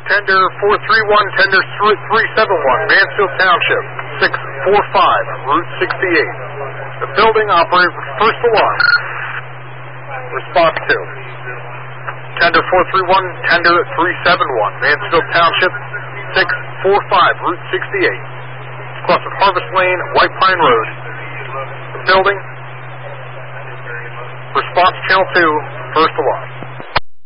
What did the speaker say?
Tender 431, Tender 371, Mansfield Township, 645, Route 68. The building operated with first alarm. Response 2. Tender 431, Tender 371, Mansfield Township, 645, Route 68. Cross of Harvest Lane, White Pine Road. The building. Response Channel 2, first alarm.